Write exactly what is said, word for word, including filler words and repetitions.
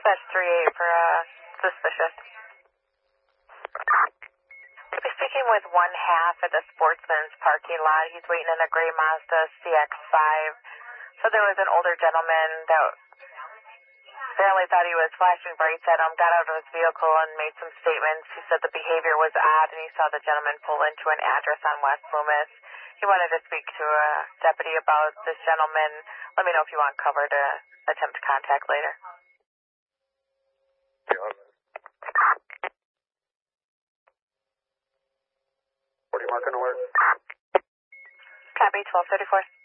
Dispatch three eight for uh, suspicious. Could be speaking with one half at the Sportsman's parking lot. He's waiting in a gray Mazda C X five. So there was an older gentleman that apparently thought he was flashing brights at him, got out of his vehicle and made some statements. He said the behavior was odd, and he saw the gentleman pull into an address on West Loomis. He wanted to speak to a deputy about this gentleman. Let me know if you want cover to attempt contact later. forty mark on the word. Copy, twelve thirty-four.